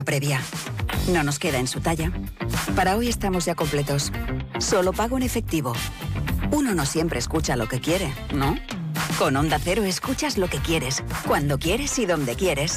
previa. No nos queda en su talla. Para hoy estamos ya completos. Solo pago en efectivo. Uno no siempre escucha lo que quiere, ¿no? Con Onda Cero escuchas lo que quieres, cuando quieres y donde quieres.